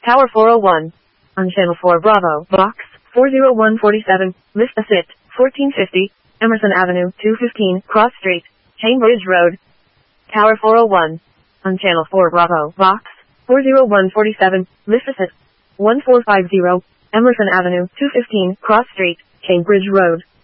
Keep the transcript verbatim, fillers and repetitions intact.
Tower four oh one. On Channel four Bravo, Box, four oh one forty-seven, Vista Sit, fourteen fifty, Emerson Avenue, two fifteen, Cross Street, Cambridge Road. Tower four oh one. On Channel four Bravo, Box, four oh one forty-seven, Vista Sit, one four five zero, Emerson Avenue, two fifteen, Cross Street, Cambridge Road.